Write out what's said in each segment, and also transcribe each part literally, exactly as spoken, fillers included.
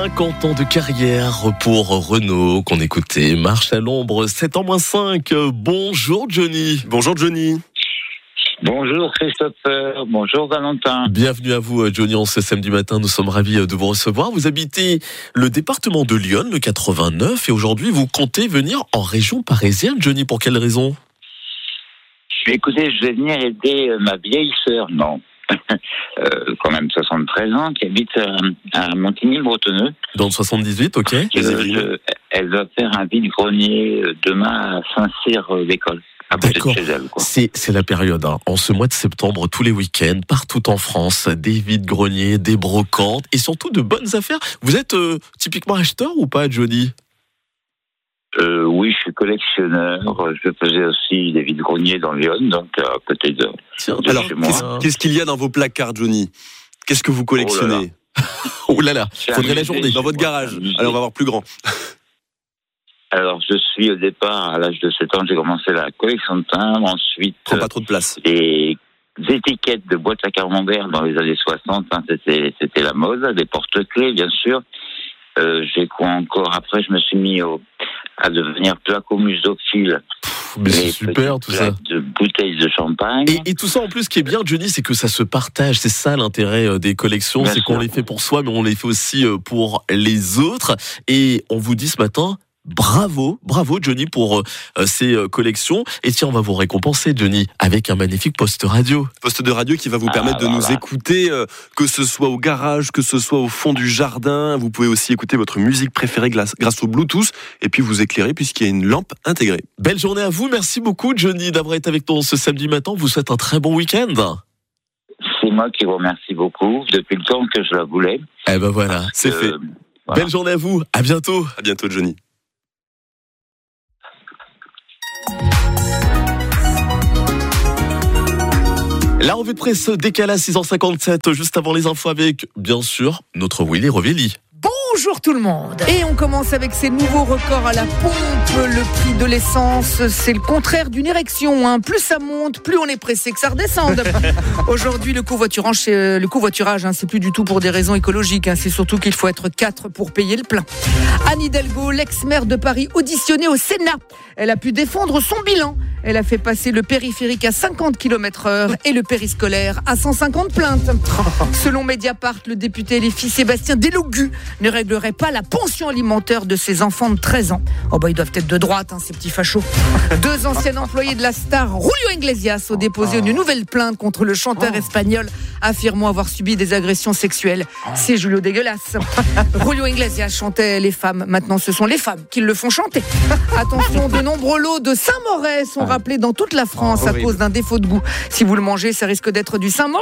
cinquante ans de carrière pour Renault qu'on écoutait. Marche à l'ombre, sept ans moins cinq. Bonjour Johnny. Bonjour Johnny. Bonjour Christopher, bonjour Valentin. Bienvenue à vous Johnny, en ce samedi matin, nous sommes ravis de vous recevoir. Vous habitez le département de Lyon, le quatre-vingt-neuf, et aujourd'hui vous comptez venir en région parisienne. Johnny, pour quelle raison ? Écoutez, je vais venir aider ma vieille sœur, non, euh, quand même soixante-treize ans, qui habite à, à Montigny-le-Bretonneux. Dans le soixante-dix-huit, ok. Euh, je, elle va faire un vide-grenier demain à Saint-Cyr-l'École. D'accord, c'est, c'est la période, hein. En ce mois de septembre, tous les week-ends, partout en France, des vides-greniers, des brocantes et surtout de bonnes affaires. Vous êtes euh, typiquement acheteur ou pas, Johnny ? euh, Oui, je suis collectionneur. Je faisais aussi des vides-greniers dans Lyon, donc à côté de, Tiens, de alors, chez moi. Qu'est-ce, qu'est-ce qu'il y a dans vos placards, Johnny ? Qu'est-ce que vous collectionnez ? Oh là là, oh faudrait la journée. Dans votre garage. Allez, on va voir plus grand. Alors, je suis au départ, à l'âge de sept ans, j'ai commencé la collection de timbres. Ensuite, Prends pas trop de place. des étiquettes de boîtes à camembert dans les années soixante. Hein, c'était, c'était la mode. Des porte-clés, bien sûr. Euh, j'ai quoi encore ? Après, je me suis mis au, à devenir placomusophile. Mais c'est super tout ça. De bouteilles de champagne. Et, et tout ça en plus, ce qui est bien, Johnny, c'est que ça se partage. C'est ça l'intérêt des collections, bien c'est sûr. Qu'on les fait pour soi, mais on les fait aussi pour les autres. Et on vous dit ce matin, bravo, bravo Johnny pour euh, ces euh, collections. Et tiens, on va vous récompenser, Johnny, avec un magnifique poste radio. Poste de radio qui va vous ah, permettre voilà. de nous écouter, euh, que ce soit au garage, que ce soit au fond du jardin. Vous pouvez aussi écouter votre musique préférée grâce, grâce au Bluetooth et puis vous éclairer puisqu'il y a une lampe intégrée. Belle journée à vous. Merci beaucoup, Johnny, d'avoir été avec nous ce samedi matin. Vous souhaite un très bon week-end. C'est moi qui vous remercie beaucoup depuis le temps que je la voulais. Eh ben voilà, c'est euh, fait. Voilà. Belle journée à vous. À bientôt. À bientôt, Johnny. La revue de presse décale à six heures cinquante-sept, juste avant les infos avec, bien sûr, notre Willy Revelli. Bonjour tout le monde. Et on commence avec ces nouveaux records à la pompe. Le prix de l'essence, c'est le contraire d'une érection. Hein. Plus ça monte, plus on est pressé que ça redescende. Aujourd'hui, le covoiturage, c'est, le covoiturage hein, c'est plus du tout pour des raisons écologiques. Hein. C'est surtout qu'il faut être quatre pour payer le plein. Anne Hidalgo, l'ex-maire de Paris, auditionnée au Sénat. Elle a pu défendre son bilan. Elle a fait passer le périphérique à cinquante kilomètres heure et le périscolaire à cent cinquante plaintes. Selon Mediapart, le député L F I Sébastien Delogu ne réglerait pas la pension alimentaire de ses enfants de treize ans. Oh bah ils doivent être de droite, hein, ces petits fachos. Deux anciens employés de la star Julio Iglesias ont déposé une nouvelle plainte contre le chanteur espagnol, affirmant avoir subi des agressions sexuelles. C'est Julio dégueulasse. Julio Iglesias chantait les femmes. Maintenant, ce sont les femmes qui le font chanter. Attention, de nombreux lots de Saint-Morez sont rappelés dans toute la France à cause d'un défaut de goût. Si vous le mangez, ça risque d'être du Saint-Morez.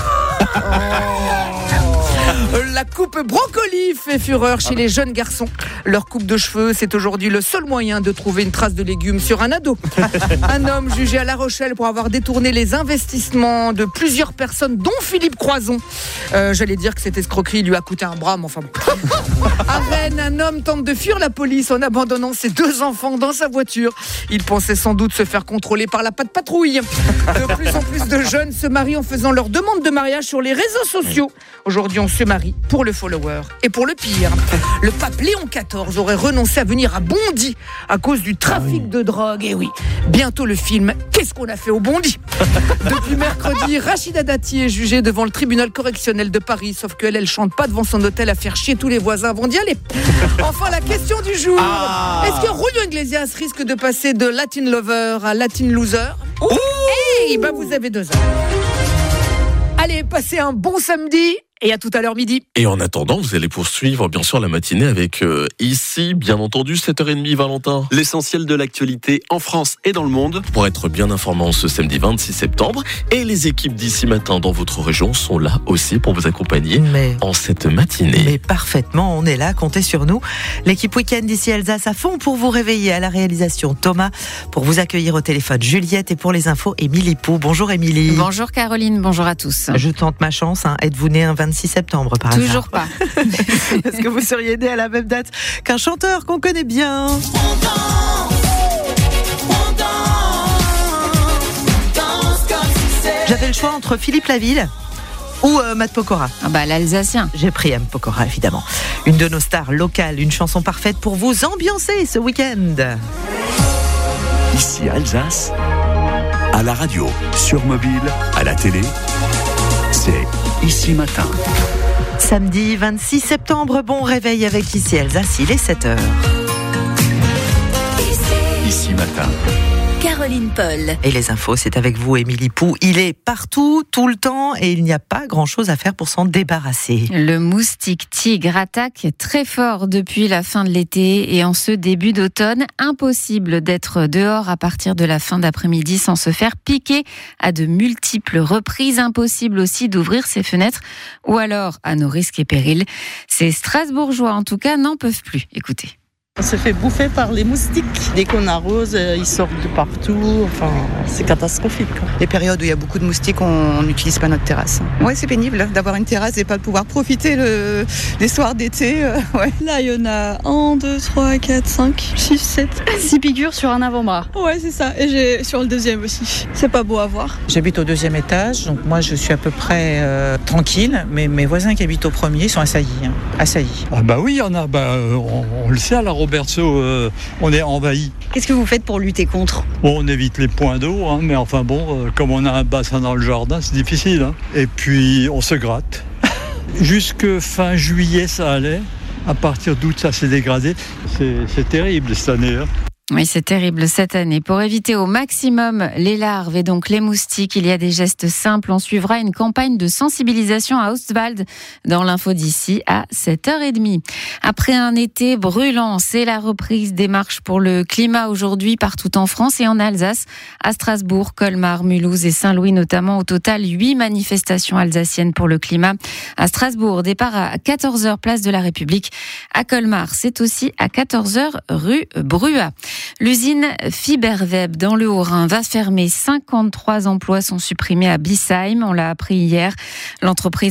La coupe brocoli fait fureur chez les jeunes garçons. Leur coupe de cheveux, c'est aujourd'hui le seul moyen de trouver une trace de légumes sur un ado. Un homme jugé à La Rochelle pour avoir détourné les investissements de plusieurs personnes, dont Philippe Croison. Euh, j'allais dire que cette escroquerie lui a coûté un bras, mais enfin bon. À Rennes, un homme tente de fuir la police en abandonnant ses deux enfants dans sa voiture. Il pensait sans doute se faire contrôler par la patte patrouille. De plus en plus de jeunes se marient en faisant leur demande de mariage sur les réseaux sociaux. Aujourd'hui, on se marie pour le follower et pour le pire. Le pape Léon quatorze aurait renoncé à venir à Bondy à cause du trafic de drogue. Et oui, bientôt le film « Qu'est-ce qu'on a fait au Bondy ?» Depuis mercredi, Rachida Dati est jugée devant le tribunal correctionnel de Paris. Sauf qu'elle, elle chante pas devant son hôtel à faire chier tous les voisins avant d'y aller. Enfin, la question du jour. Ah. Est-ce que Julio Iglesias risque de passer de Latin Lover à Latin Loser ? Eh ben, vous avez deux heures. Allez, passez un bon samedi. Et à tout à l'heure midi. Et en attendant, vous allez poursuivre bien sûr la matinée avec euh, ici, bien entendu, sept heures trente, Valentin. L'essentiel de l'actualité en France et dans le monde. Pour être bien informé ce samedi vingt-six septembre. Et les équipes d'ici matin dans votre région sont là aussi pour vous accompagner mais, en cette matinée. Mais parfaitement, on est là, comptez sur nous. L'équipe Week-end d'ici Alsace à fond pour vous réveiller. À la réalisation Thomas, pour vous accueillir au téléphone Juliette et pour les infos Émilie Pou. Bonjour Émilie. Bonjour Caroline, bonjour à tous. Je tente ma chance, hein. Êtes-vous né un vingt-six septembre par hasard? Toujours pas. Est-ce que vous seriez né à la même date qu'un chanteur qu'on connaît bien? J'avais le choix entre Philippe Laville ou euh, Matt Pokora? Ah bah l'Alsacien. J'ai pris M. Pokora, évidemment. Une de nos stars locales, une chanson parfaite pour vous ambiancer ce week-end. Ici Alsace, à la radio, sur mobile, à la télé, c'est Ici Matin. Samedi vingt-six septembre, bon réveil avec Ici Alsace, il est sept heures. Ici Matin. Caroline Paul. Et les infos, c'est avec vous, Émilie Pou. Il est partout, tout le temps, et il n'y a pas grand-chose à faire pour s'en débarrasser. Le moustique tigre attaque très fort depuis la fin de l'été et en ce début d'automne. Impossible d'être dehors à partir de la fin d'après-midi sans se faire piquer à de multiples reprises. Impossible aussi d'ouvrir ses fenêtres ou alors à nos risques et périls. Ces Strasbourgeois, en tout cas, n'en peuvent plus. Écoutez. On se fait bouffer par les moustiques. Dès qu'on arrose, ils sortent de partout. Enfin, c'est catastrophique, quoi. Les périodes où il y a beaucoup de moustiques, on n'utilise pas notre terrasse. Ouais, c'est pénible d'avoir une terrasse et pas de pouvoir profiter le... les soirs d'été. Euh, ouais. Là, il y en a un, deux, trois, quatre, cinq, six, sept, six piqûres sur un avant-bras. Ouais, c'est ça. Et j'ai sur le deuxième aussi. C'est pas beau à voir. J'habite au deuxième étage, donc moi je suis à peu près euh, tranquille, mais mes voisins qui habitent au premier sont assaillis. Hein. Assaillis. Ah bah oui, il y en a. Bah, on, on le sait à la Robertso, euh, on est envahi. Qu'est-ce que vous faites pour lutter contre ? Bon, on évite les points d'eau, hein, mais enfin bon, euh, comme on a un bassin dans le jardin, c'est difficile. Hein. Et puis, on se gratte. Jusque fin juillet, ça allait. À partir d'août, ça s'est dégradé. C'est, c'est terrible cette année. Hein. Oui, c'est terrible cette année. Pour éviter au maximum les larves et donc les moustiques, il y a des gestes simples. On suivra une campagne de sensibilisation à Ostwald dans l'info d'ici à sept heures trente. Après un été brûlant, c'est la reprise des marches pour le climat aujourd'hui partout en France et en Alsace, à Strasbourg, Colmar, Mulhouse et Saint-Louis notamment. Au total, huit manifestations alsaciennes pour le climat. À Strasbourg, départ à quatorze heures place de la République. À Colmar, c'est aussi à quatorze heures rue Bruat. L'usine Fiberweb dans le Haut-Rhin va fermer. cinquante-trois emplois sont supprimés à Bissheim. On l'a appris hier. L'entreprise